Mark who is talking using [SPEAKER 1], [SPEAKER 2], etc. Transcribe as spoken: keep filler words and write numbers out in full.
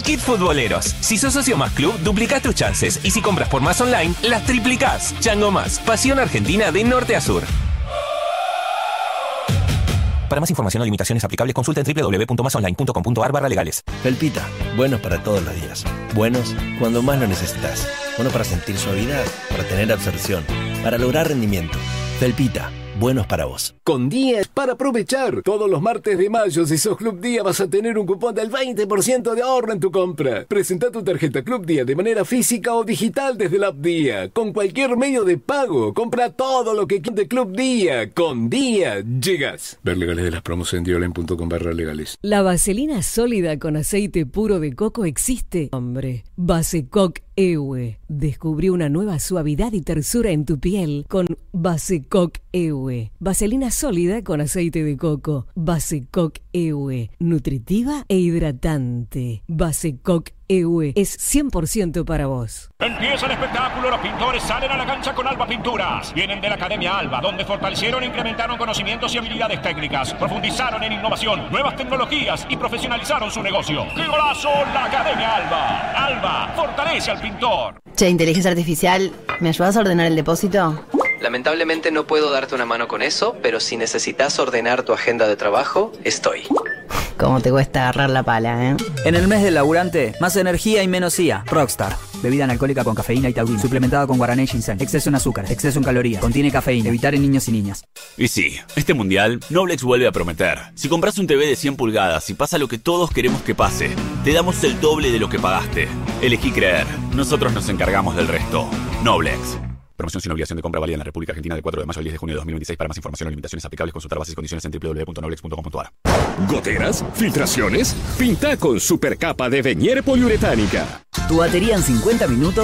[SPEAKER 1] Kit Futboleros. Si sos socio Más Club, duplicás tus chances. Y si compras por Más Online, las triplicás. Chango Más. Pasión argentina de norte a sur. Para más información o limitaciones aplicables, consulta en doble u doble u doble u punto más online punto com punto a r barra legales.
[SPEAKER 2] Felpita, buenos para todos los días. Buenos cuando más lo necesitas. Buenos para sentir suavidad, para tener absorción, para lograr rendimiento. Felpita, buenos para vos.
[SPEAKER 3] Con Día para aprovechar. Todos los martes de mayo, si sos Club Día, vas a tener un cupón del veinte por ciento de ahorro en tu compra. Presenta tu tarjeta Club Día de manera física o digital desde la app Día. Con cualquier medio de pago. Compra todo lo que quieras de Club Día. Con Día llegas. Ver legales de las promos en diolen punto com barra legales.
[SPEAKER 4] La vaselina sólida con aceite puro de coco existe. Hombre, Basecoc E U E. Descubrí una nueva suavidad y tersura en tu piel con Basecoc E U E. Vaselina sólida con aceite de coco. Basecoc E U E. Nutritiva e hidratante. Basecoc E U E es cien por ciento para vos.
[SPEAKER 5] Empieza el espectáculo, los pintores salen a la cancha con Alba Pinturas. Vienen de la Academia Alba, donde fortalecieron e incrementaron conocimientos y habilidades técnicas, profundizaron en innovación, nuevas tecnologías y profesionalizaron su negocio. ¡Qué golazo! La Academia Alba. Alba, fortalece al pintor.
[SPEAKER 6] Che, inteligencia artificial, ¿me ayudas a ordenar el depósito?
[SPEAKER 7] Lamentablemente no puedo darte una mano con eso, pero si necesitas ordenar tu agenda de trabajo, estoy.
[SPEAKER 6] ¿Cómo te cuesta agarrar la pala, eh?
[SPEAKER 8] En el mes del laburante, más energía y menos I A. Rockstar. Bebida analcohólica con cafeína y taurina. Suplementada con guaraná y ginseng. Exceso en azúcar. Exceso en calorías. Contiene cafeína. Evitar en niños y niñas.
[SPEAKER 9] Y sí, este mundial, Noblex vuelve a prometer. Si compras un T V de cien pulgadas y pasa lo que todos queremos que pase, te damos el doble de lo que pagaste. Elegí creer. Nosotros nos encargamos del resto. Noblex. Promoción sin obligación de compra válida en la República Argentina del cuatro de mayo al diez de junio de dos mil veintiséis. Para más información o limitaciones aplicables, consultar bases y condiciones en doble u doble u doble u punto noblex punto com punto a r.
[SPEAKER 10] ¿Goteras? ¿Filtraciones? Pinta con supercapa de Venier poliuretánica.
[SPEAKER 8] Tu batería en cincuenta minutos